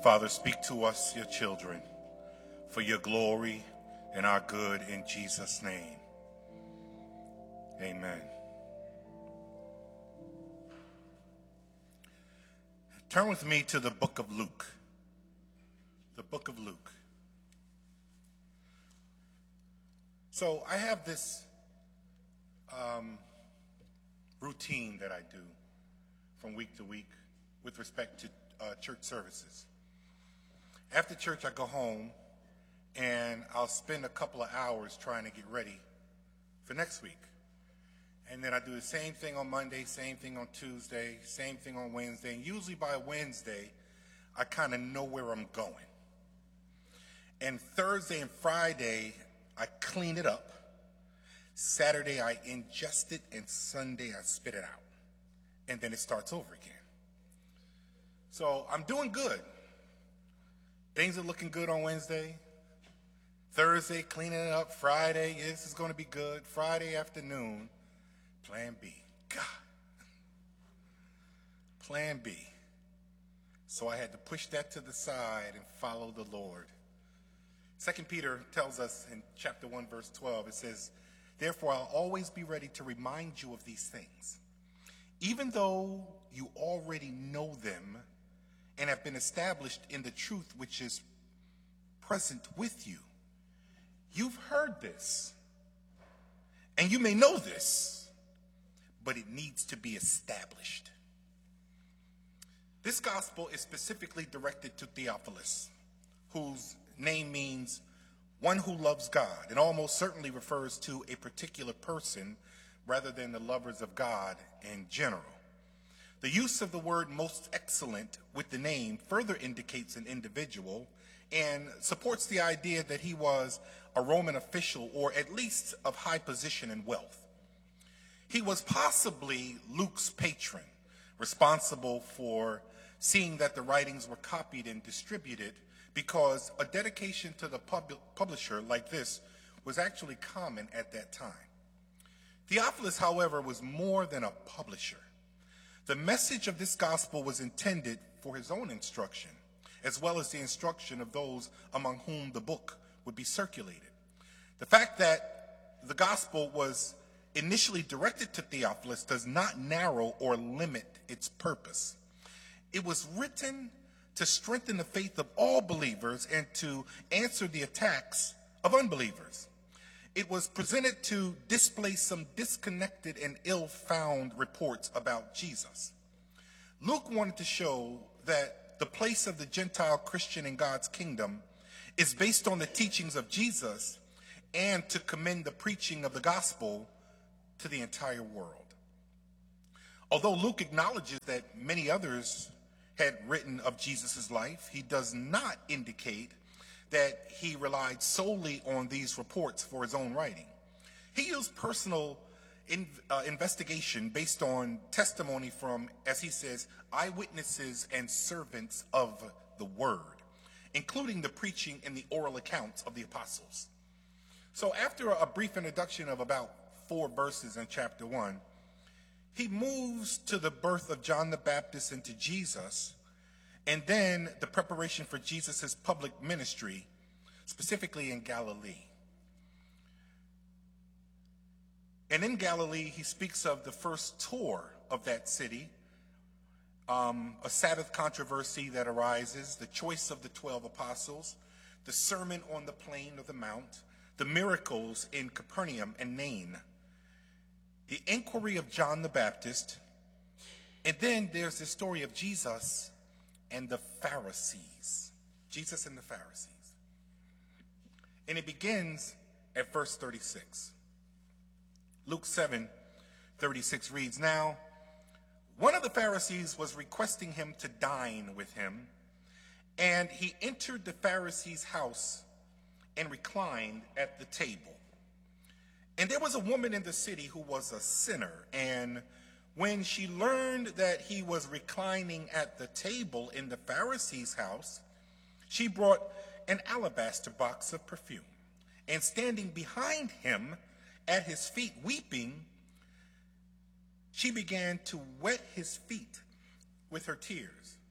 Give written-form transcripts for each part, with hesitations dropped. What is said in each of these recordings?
Father, speak to us, your children, for your glory and our good, in Jesus' name. Amen. Turn with me to the book of Luke. The book of Luke. So I have this routine that I do from week to week with respect to church services. After church, I go home and I'll spend a couple of hours trying to get ready for next week. And then I do the same thing on Monday, same thing on Tuesday, same thing on Wednesday. And usually by Wednesday, I kind of know where I'm going. And Thursday and Friday, I clean it up. Saturday, I ingest it. And Sunday, I spit it out. And then it starts over again. So I'm doing good. Things are looking good on Wednesday. Thursday, cleaning it up. Friday, this is going to be good. Friday afternoon, plan B. God. Plan B. So I had to push that to the side and follow the Lord. 2 Peter tells us in chapter 1, verse 12, it says, "Therefore, I'll always be ready to remind you of these things, even though you already know them and have been established in the truth which is present with you. You've heard this, and you may know this, but it needs to be established." This gospel is specifically directed to Theophilus, whose name means one who loves God, and almost certainly refers to a particular person rather than the lovers of God in general. The use of the word "most excellent" with the name further indicates an individual and supports the idea that he was a Roman official, or at least of high position and wealth. He was possibly Luke's patron, responsible for seeing that the writings were copied and distributed, because a dedication to the publisher like this was actually common at that time. Theophilus, however, was more than a publisher. The message of this gospel was intended for his own instruction, as well as the instruction of those among whom the book would be circulated. The fact that the gospel was initially directed to Theophilus does not narrow or limit its purpose. It was written to strengthen the faith of all believers and to answer the attacks of unbelievers. It was presented to display some disconnected and ill-found reports about Jesus. Luke wanted to show that the place of the Gentile Christian in God's kingdom is based on the teachings of Jesus, and to commend the preaching of the gospel to the entire world. Although Luke acknowledges that many others had written of Jesus' life, he does not indicate that he relied solely on these reports for his own writing. He used personal investigation based on testimony from, as he says, eyewitnesses and servants of the word, including the preaching and the oral accounts of the apostles. So after a brief introduction of about 4 verses in chapter 1, he moves to the birth of John the Baptist into Jesus, and then the preparation for Jesus' public ministry, specifically in Galilee. And in Galilee, he speaks of the first tour of that city, a Sabbath controversy that arises, the choice of the 12 apostles, the sermon on the plain of the Mount, the miracles in Capernaum and Nain, the inquiry of John the Baptist, and then there's the story of Jesus and the Pharisees. Jesus and the Pharisees. And it begins at verse 36. Luke 7:36 reads, "Now, one of the Pharisees was requesting him to dine with him, and he entered the Pharisee's house and reclined at the table. And there was a woman in the city who was a sinner, and when she learned that he was reclining at the table in the Pharisee's house, she brought an alabaster box of perfume, and standing behind him at his feet weeping, she began to wet his feet with her tears,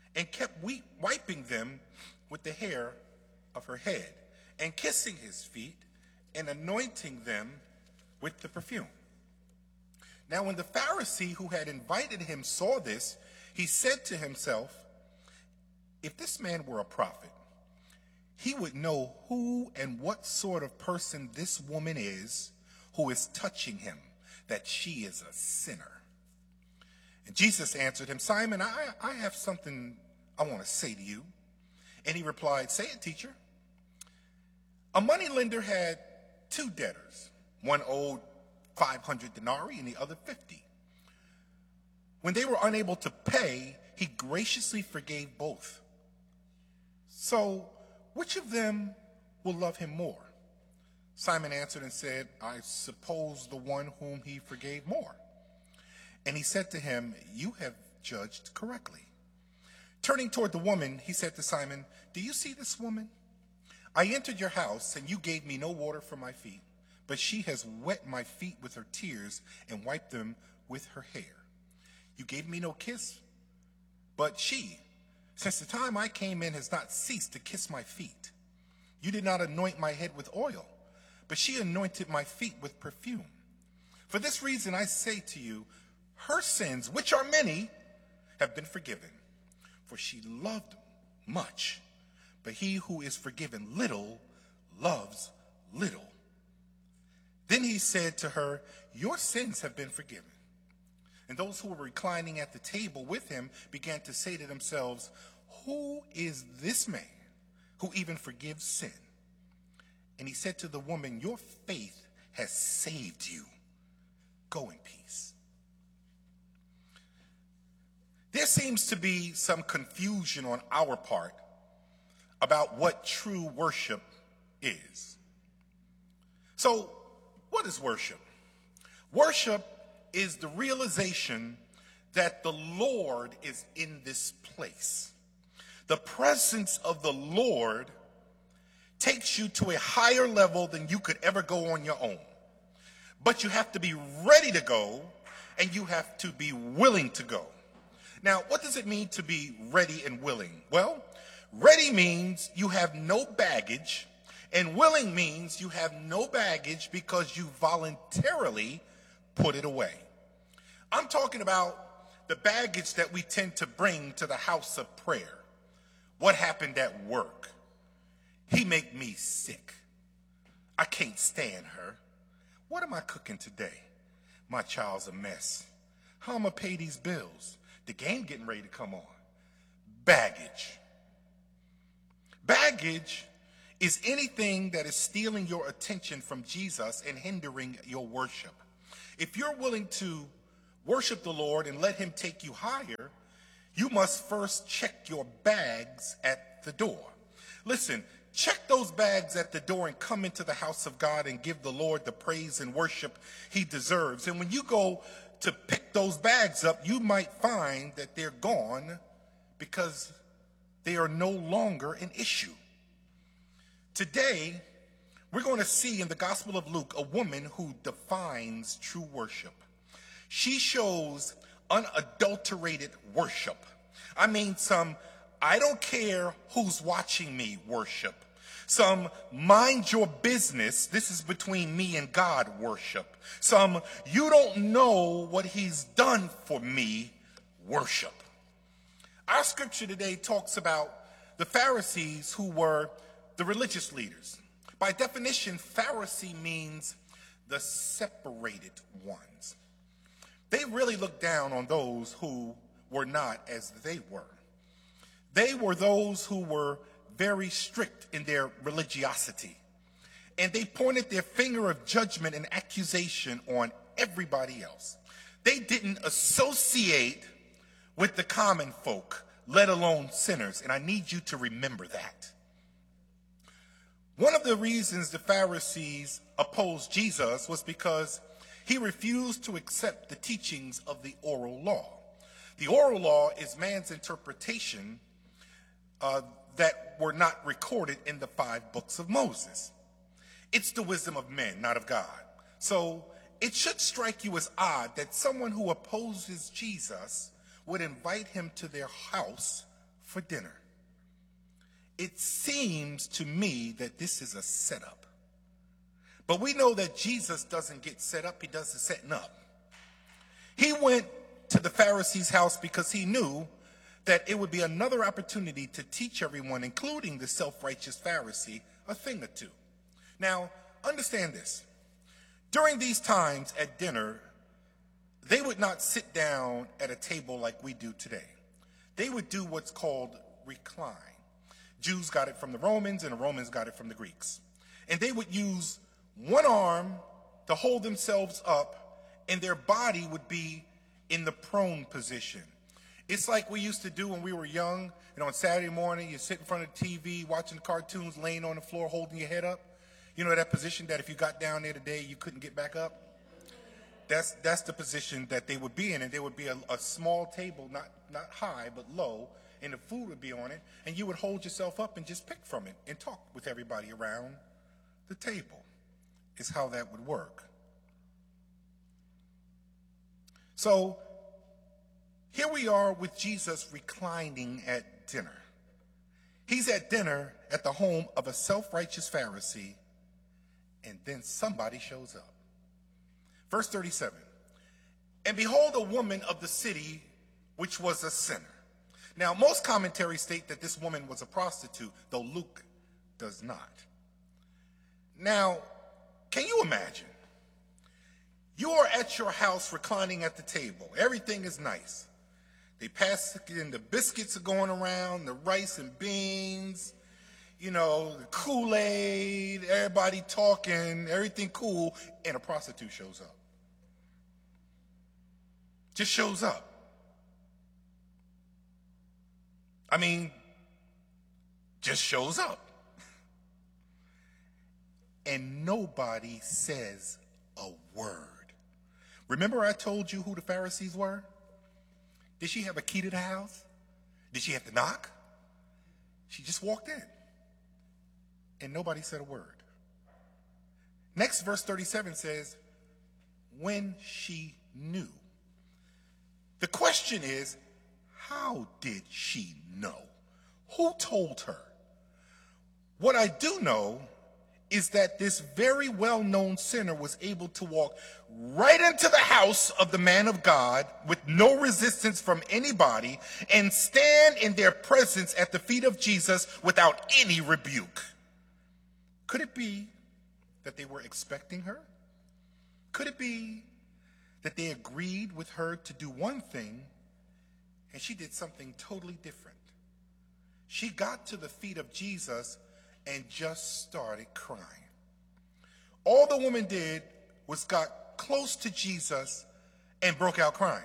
and kept wiping them with the hair of her head, and kissing his feet, and anointing them with the perfume. Now when the Pharisee who had invited him saw this, he said to himself, if this man were a prophet, he would know who and what sort of person this woman is who is touching him, that she is a sinner. And Jesus answered him, Simon, I have something I want to say to you. And he replied, say it, teacher. A moneylender had 2 debtors. One owed 500 denarii and the other 50. When they were unable to pay, he graciously forgave both. So, which of them will love him more? Simon answered and said, I suppose the one whom he forgave more. And he said to him, you have judged correctly. Turning toward the woman, he said to Simon, do you see this woman? I entered your house, and you gave me no water for my feet, but she has wet my feet with her tears and wiped them with her hair. You gave me no kiss, but she, since the time I came in, has not ceased to kiss my feet. You did not anoint my head with oil, but she anointed my feet with perfume. For this reason I say to you, her sins, which are many, have been forgiven. For she loved much, but he who is forgiven little loves little. Then he said to her, your sins have been forgiven. And those who were reclining at the table with him began to say to themselves, who is this man who even forgives sin? And he said to the woman, your faith has saved you. Go in peace. There seems to be some confusion on our part about what true worship is. So, what is worship? Worship is the realization that the Lord is in this place. The presence of the Lord takes you to a higher level than you could ever go on your own. But you have to be ready to go, and you have to be willing to go. Now, what does it mean to be ready and willing? Well, ready means you have no baggage, and willing means you have no baggage because you voluntarily put it away. I'm talking about the baggage that we tend to bring to the house of prayer. What happened at work? He make me sick. I can't stand her. What am I cooking today? My child's a mess. How am I pay these bills? The game getting ready to come on. Baggage. Baggage is anything that is stealing your attention from Jesus and hindering your worship. If you're willing to worship the Lord and let him take you higher, you must first check your bags at the door. Listen, check those bags at the door and come into the house of God and give the Lord the praise and worship he deserves. And when you go to pick those bags up, you might find that they're gone because they are no longer an issue. Today, we're going to see in the Gospel of Luke a woman who defines true worship. She shows unadulterated worship. I mean, some I don't care who's watching me worship. Some mind your business, this is between me and God worship. Some you don't know what he's done for me worship. Our scripture today talks about the Pharisees who were the religious leaders. By definition, Pharisee means the separated ones. They really looked down on those who were not as they were. They were those who were very strict in their religiosity. And they pointed their finger of judgment and accusation on everybody else. They didn't associate with the common folk, let alone sinners. And I need you to remember that. One of the reasons the Pharisees opposed Jesus was because he refused to accept the teachings of the oral law. The oral law is man's interpretation that were not recorded in the 5 books of Moses. It's the wisdom of men, not of God. So it should strike you as odd that someone who opposes Jesus would invite him to their house for dinner. It seems to me that this is a setup. But we know that Jesus doesn't get set up, he does the setting up. He went to the Pharisees' house because he knew that it would be another opportunity to teach everyone, including the self-righteous Pharisee, a thing or two. Now, understand this. During these times at dinner, they would not sit down at a table like we do today. They would do what's called recline. Jews got it from the Romans, and the Romans got it from the Greeks. And they would use one arm to hold themselves up, and their body would be in the prone position. It's like we used to do when we were young, and on Saturday morning, you sit in front of the TV, watching the cartoons, laying on the floor, holding your head up. You know that position that if you got down there today, you couldn't get back up? That's the position that they would be in, and there would be a small table, not high, but low, and the food would be on it, and you would hold yourself up and just pick from it and talk with everybody around the table, is how that would work. So here we are with Jesus reclining at dinner. He's at dinner at the home of a self-righteous Pharisee, and then somebody shows up. Verse 37, and behold, a woman of the city, which was a sinner. Now, most commentaries state that this woman was a prostitute, though Luke does not. Now, can you imagine? You are at your house reclining at the table. Everything is nice. They pass in, the biscuits are going around, the rice and beans, you know, the Kool-Aid, everybody talking, everything cool, and a prostitute shows up. Just shows up. I mean, just shows up. And nobody says a word. Remember I told you who the Pharisees were? Did she have a key to the house? Did she have to knock? She just walked in. And nobody said a word. Next, verse 37 says, when she knew. The question is, how did she know? Who told her? What I do know is that this very well-known sinner was able to walk right into the house of the man of God with no resistance from anybody and stand in their presence at the feet of Jesus without any rebuke. Could it be that they were expecting her? Could it be that they agreed with her to do one thing and she did something totally different? She got to the feet of Jesus and just started crying. All the woman did was got close to Jesus and broke out crying.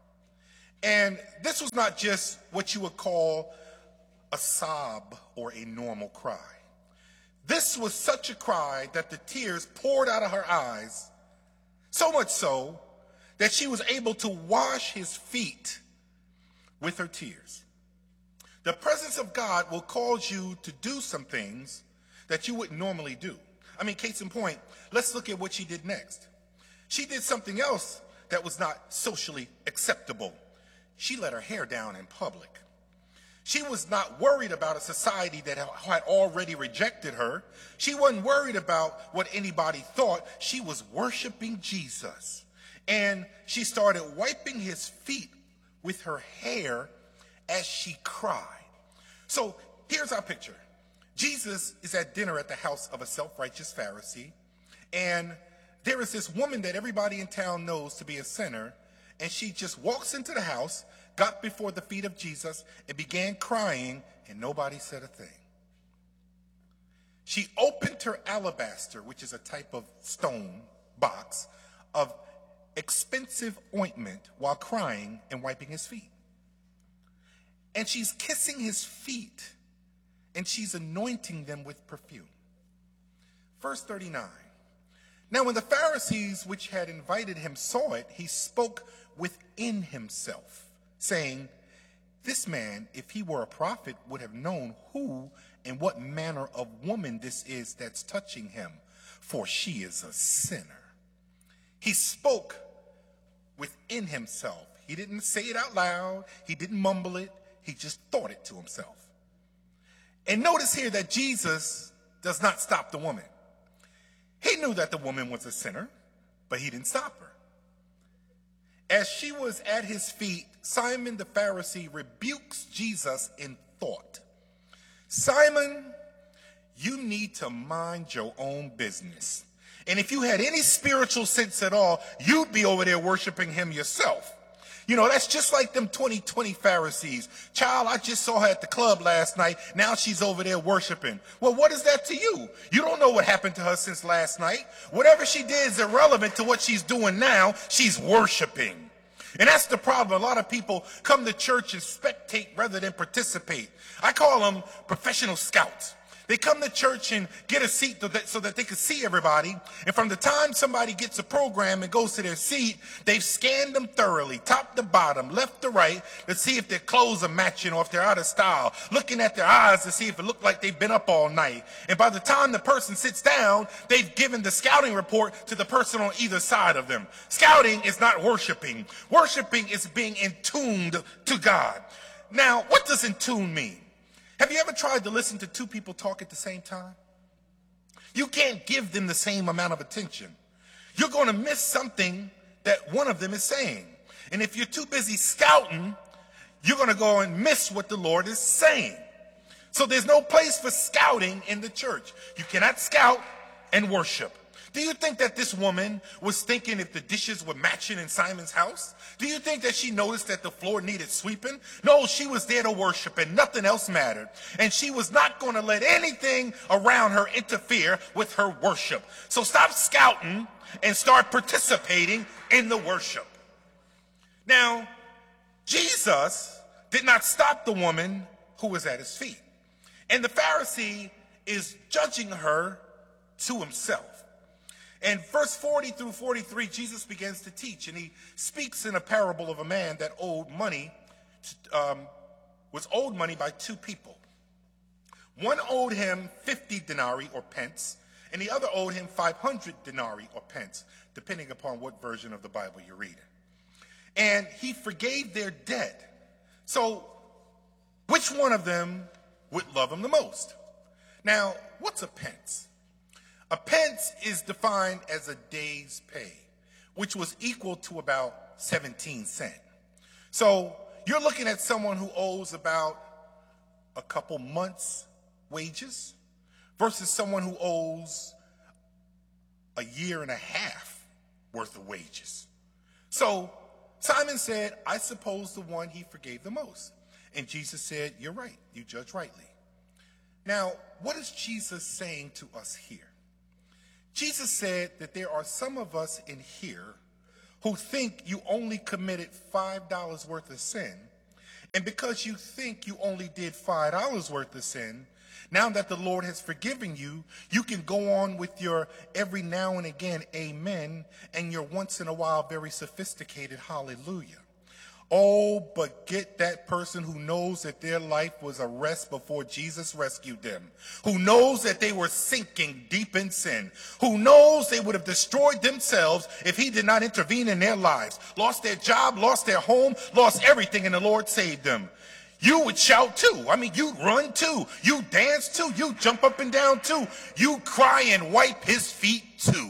And this was not just what you would call a sob or a normal cry. This was such a cry that the tears poured out of her eyes, so much so that she was able to wash his feet with her tears. The presence of God will cause you to do some things that you wouldn't normally do. I mean, case in point, let's look at what she did next. She did something else that was not socially acceptable. She let her hair down in public. She was not worried about a society that had already rejected her. She wasn't worried about what anybody thought. She was worshiping Jesus. And she started wiping his feet with her hair as she cried. So here's our picture. Jesus is at dinner at the house of a self-righteous Pharisee, and there is this woman that everybody in town knows to be a sinner, and she just walks into the house, got before the feet of Jesus, and began crying, and nobody said a thing. She opened her alabaster, which is a type of stone box, of expensive ointment while crying and wiping his feet. And she's kissing his feet, and she's anointing them with perfume. Verse 39. Now when the Pharisees which had invited him saw it, he spoke within himself, saying, this man, if he were a prophet, would have known who and what manner of woman this is that's touching him, for she is a sinner. He spoke within himself. He didn't say it out loud. He didn't mumble it. He just thought it to himself. And notice here that Jesus does not stop the woman. He knew that the woman was a sinner, but he didn't stop her. As she was at his feet, Simon the Pharisee rebukes Jesus in thought. Simon, you need to mind your own business. And if you had any spiritual sense at all, you'd be over there worshiping him yourself. You know, that's just like them 2020 Pharisees. Child, I just saw her at the club last night. Now she's over there worshiping. Well, what is that to you? You don't know what happened to her since last night. Whatever she did is irrelevant to what she's doing now. She's worshiping. And that's the problem. A lot of people come to church and spectate rather than participate. I call them professional scouts. They come to church and get a seat so that they can see everybody. And from the time somebody gets a program and goes to their seat, they've scanned them thoroughly, top to bottom, left to right, to see if their clothes are matching or if they're out of style, looking at their eyes to see if it looked like they've been up all night. And by the time the person sits down, they've given the scouting report to the person on either side of them. Scouting is not worshiping. Worshiping is being in tuned to God. Now, what does in tune mean? Have you ever tried to listen to two people talk at the same time? You can't give them the same amount of attention. You're going to miss something that one of them is saying. And if you're too busy scouting, you're going to go and miss what the Lord is saying. So there's no place for scouting in the church. You cannot scout and worship. Do you think that this woman was thinking if the dishes were matching in Simon's house? Do you think that she noticed that the floor needed sweeping? No, she was there to worship and nothing else mattered. And she was not going to let anything around her interfere with her worship. So stop scouting and start participating in the worship. Now, Jesus did not stop the woman who was at his feet. And the Pharisee is judging her to himself. And verse 40 through 43, Jesus begins to teach, and he speaks in a parable of a man that owed money, was owed money by two people. One owed him 50 denarii or pence, and the other owed him 500 denarii or pence, depending upon what version of the Bible you're reading. And he forgave their debt. So which one of them would love him the most? Now, what's a pence? A pence is defined as a day's pay, which was equal to about 17 cents. So you're looking at someone who owes about a couple months' wages versus someone who owes a year and a half worth of wages. So Simon said, I suppose the one he forgave the most. And Jesus said, you're right, you judge rightly. Now, what is Jesus saying to us here? Jesus said that there are some of us in here who think you only committed $5 worth of sin. And because you think you only did $5 worth of sin, now that the Lord has forgiven you, you can go on with your every now and again amen and your once in a while very sophisticated hallelujah. Oh, but get that person who knows that their life was a wreck before Jesus rescued them, who knows that they were sinking deep in sin, who knows they would have destroyed themselves if he did not intervene in their lives, lost their job, lost their home, lost everything, and the Lord saved them. You would shout too. I mean, you'd run too. You dance too. You jump up and down too. You cry and wipe his feet too.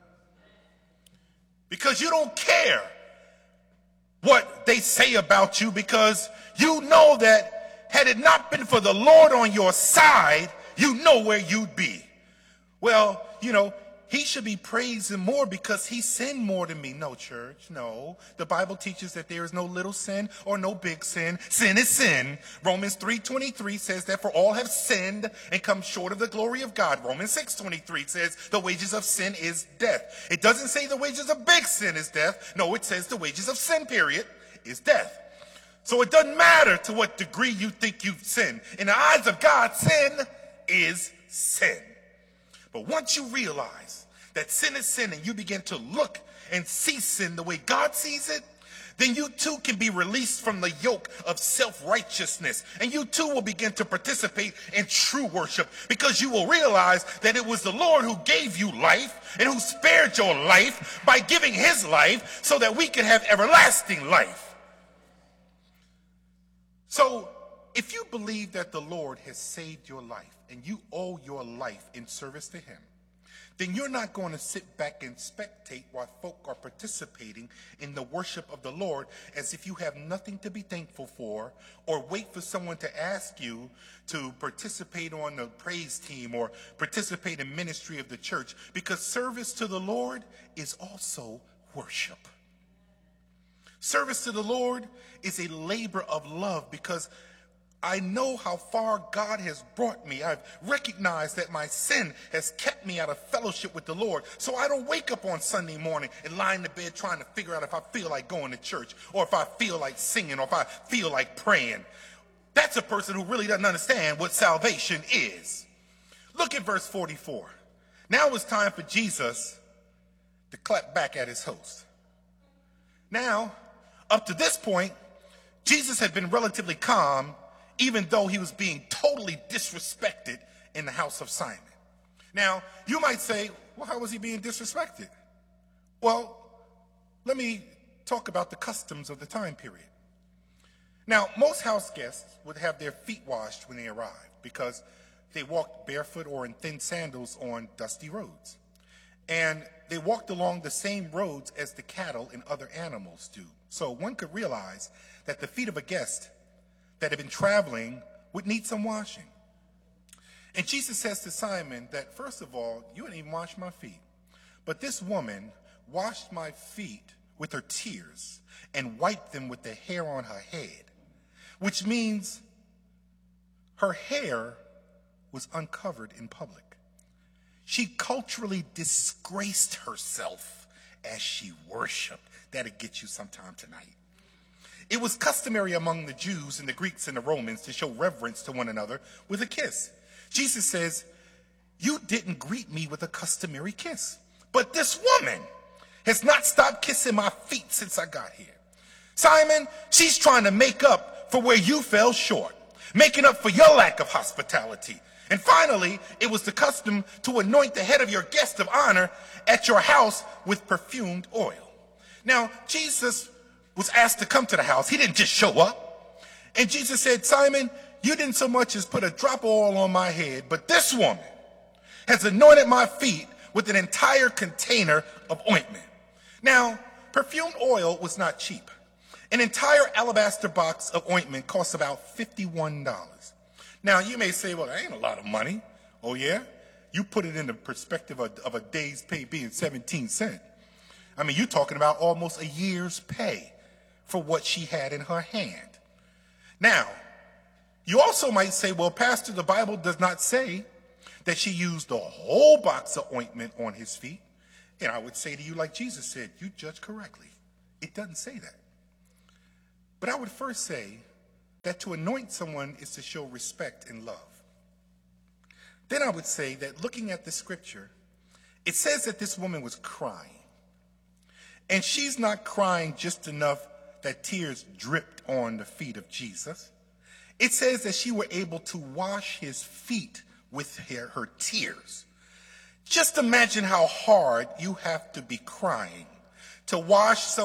Because you don't care what they say about you, because you know that had it not been for the Lord on your side, you know where you'd be. Well, you know, he should be praising more because he sinned more than me. No, church, no. The Bible teaches that there is no little sin or no big sin. Sin is sin. Romans 3:23 says that for all have sinned and come short of the glory of God. Romans 6:23 says the wages of sin is death. It doesn't say the wages of big sin is death. No, it says the wages of sin, period, is death. So it doesn't matter to what degree you think you've sinned. In the eyes of God, sin is sin. But once you realize that sin is sin and you begin to look and see sin the way God sees it, then you too can be released from the yoke of self-righteousness. And you too will begin to participate in true worship, because you will realize that it was the Lord who gave you life and who spared your life by giving his life so that we can have everlasting life. So if you believe that the Lord has saved your life and you owe your life in service to him, then you're not going to sit back and spectate while folk are participating in the worship of the Lord as if you have nothing to be thankful for, or wait for someone to ask you to participate on the praise team or participate in ministry of the church, because service to the Lord is also worship. Service to the Lord is a labor of love, because I know how far God has brought me. I've recognized that my sin has kept me out of fellowship with the Lord. So I don't wake up on Sunday morning and lie in the bed trying to figure out if I feel like going to church, or if I feel like singing, or if I feel like praying. That's a person who really doesn't understand what salvation is. Look at verse 44. Now it's time for Jesus to clap back at his host. Now, up to this point, Jesus had been relatively calm, even though he was being totally disrespected in the house of Simon. Now, you might say, well, how was he being disrespected? Well, let me talk about the customs of the time period. Now, most house guests would have their feet washed when they arrived, because they walked barefoot or in thin sandals on dusty roads. And they walked along the same roads as the cattle and other animals do. So one could realize that the feet of a guest that had been traveling would need some washing. And Jesus says to Simon that, first of all, you didn't even wash my feet. But this woman washed my feet with her tears and wiped them with the hair on her head, which means her hair was uncovered in public. She culturally disgraced herself as she worshiped. That'll get you sometime tonight. It was customary among the Jews and the Greeks and the Romans to show reverence to one another with a kiss. Jesus says, you didn't greet me with a customary kiss, but this woman has not stopped kissing my feet since I got here. Simon, she's trying to make up for where you fell short, making up for your lack of hospitality. And finally, it was the custom to anoint the head of your guest of honor at your house with perfumed oil. Now, Jesus was asked to come to the house. He didn't just show up. And Jesus said, Simon, you didn't so much as put a drop of oil on my head, but this woman has anointed my feet with an entire container of ointment. Now, perfumed oil was not cheap. An entire alabaster box of ointment costs about $51. Now, you may say, well, that ain't a lot of money. Oh, yeah? You put it in the perspective of a day's pay being 17 cents. I mean, you're talking about almost a year's pay for what she had in her hand. Now, you also might say, well, Pastor, the Bible does not say that she used the whole box of ointment on his feet. And I would say to you, like Jesus said, you judge correctly. It doesn't say that. But I would first say that to anoint someone is to show respect and love. Then I would say that looking at the scripture, it says that this woman was crying. And she's not crying just enough that tears dripped on the feet of Jesus. It says that she were able to wash his feet with her tears. Just imagine how hard you have to be crying to wash someone